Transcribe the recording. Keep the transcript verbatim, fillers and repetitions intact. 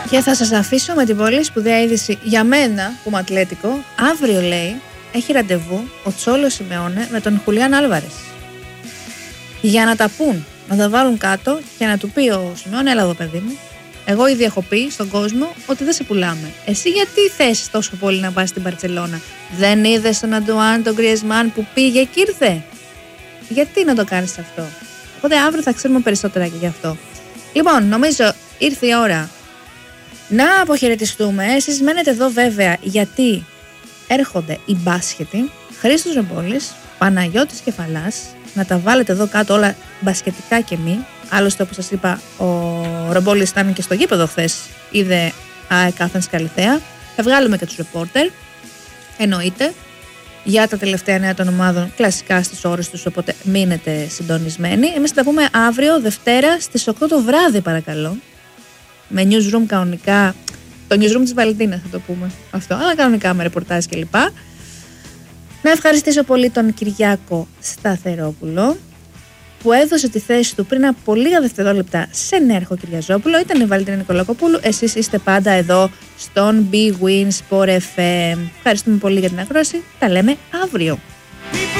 Και θα σας αφήσω με την πολύ σπουδαία είδηση για μένα που είμαι Ατλέτικο. Αύριο, λέει, έχει ραντεβού ο Τσόλο Σιμεώνε με τον Χουλιάν Άλβαρες. Για να τα πούν, να τα βάλουν κάτω και να του πει ο Σιμεώνε, έλα εδώ παιδί μου. Εγώ ήδη έχω πει στον κόσμο ότι δεν σε πουλάμε. Εσύ γιατί θες τόσο πολύ να πας στην Μπαρτσελώνα? Δεν είδες τον Αντουάν, τον Γκριεζμάν που πήγε και ήρθε? Γιατί να το κάνεις αυτό? Οπότε αύριο θα ξέρουμε περισσότερα και γι' αυτό. Λοιπόν, νομίζω ήρθε η ώρα να αποχαιρετιστούμε. Εσείς μένετε εδώ βέβαια γιατί έρχονται οι μπάσκετοι. Χρήστος Ρεμπόλης, Παναγιώτης Κεφαλάς. Να τα βάλετε εδώ κάτω όλα μπασκετικά και μη. Άλλωστε, όπως σας είπα, ο Ρεμπόλης ήταν και στο γήπεδο χθες. Είδε ΑΕΚ Άθενας Καλιθέα. Θα βγάλουμε και τους ρεπόρτερ. Εννοείται. Για τα τελευταία νέα των ομάδων, κλασικά στις ώρες τους, οπότε μείνετε συντονισμένοι. Εμείς θα τα πούμε αύριο, Δευτέρα, στις οκτώ το βράδυ, παρακαλώ. Με newsroom κανονικά, το newsroom της Βαλεντίνας θα το πούμε αυτό, αλλά κανονικά με ρεπορτάζ κλπ. Να ευχαριστήσω πολύ τον Κυριάκο Σταθερόπουλο που έδωσε τη θέση του πριν από λίγα δευτερόλεπτα σε Νέρχο Κυριαζόπουλο. Ήταν η Βαλεντίνα Νικολακοπούλου. Εσείς είστε πάντα εδώ στον Big Win Sport εφ εμ. Ευχαριστούμε πολύ για την ακρόαση. Τα λέμε αύριο.